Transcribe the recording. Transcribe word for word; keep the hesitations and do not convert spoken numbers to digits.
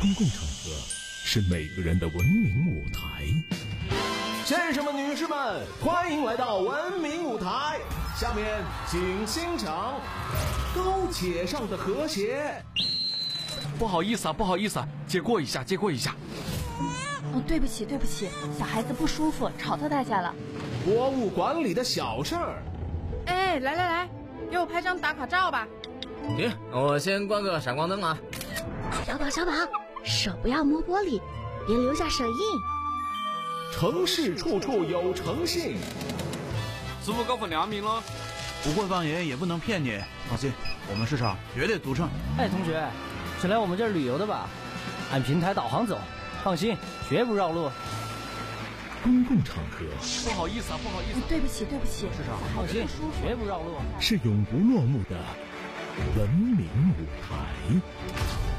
公共场合是每个人的文明舞台。 先生们、女士们，欢迎来到文明舞台。下面请欣赏高且上的和谐。 不好意思啊，不好意思啊，借过一下，借过一下。 哦，对不起，对不起，小孩子不舒服，吵到大家了。 国务馆里的小事儿。 哎，来来来，给我拍张打卡照吧。 行，我先关个闪光灯啊。 小宝，小宝，手不要摸玻璃，别留下手印。 城市处处有诚信。 师傅高分良民了， 不会方言也不能骗你。放心，我们市场绝对独创。 哎，同学，是来我们这儿旅游的吧？按平台导航走，放心，绝不绕路。 公共场合， 不好意思啊，不好意思、啊。 对不起，对不起， 市场放心，绝不绕路。 是永不落幕的文明舞台。